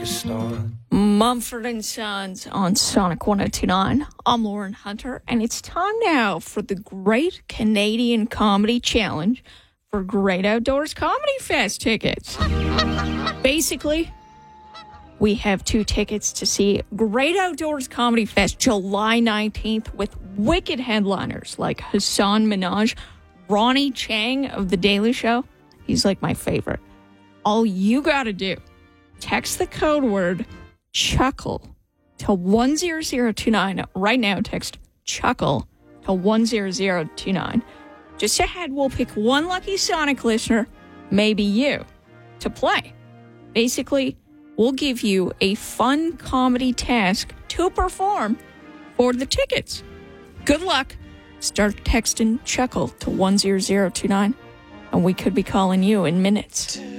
start. Mumford and Sons on Sonic 102.9. I'm Lauren Hunter, and it's time now for the Great Canadian Comedy Challenge for Great Outdoors Comedy Fest tickets. Basically, we have 2 tickets to see Great Outdoors Comedy Fest July 19th with wicked headliners like Hassan Minhaj, Ronnie Chang of The Daily Show. He's like my favorite. All you gotta do, text the code word chuckle to 10029 right now. Text chuckle to 10029. Just ahead, we'll pick one lucky Sonic listener, maybe you, to play. Basically, we'll give you a fun comedy task to perform for the tickets. Good luck. Start texting chuckle to 10029, and we could be calling you in minutes.